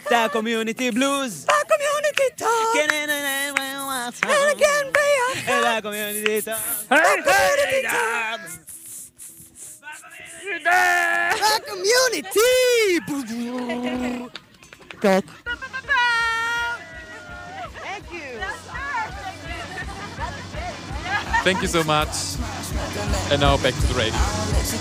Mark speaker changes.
Speaker 1: The Community Blues.
Speaker 2: The Community Talk. And again,
Speaker 1: The Community Talk.
Speaker 2: The Community Talk. The Community Talk. Thank you.
Speaker 3: Thank you so much. And now back to the radio.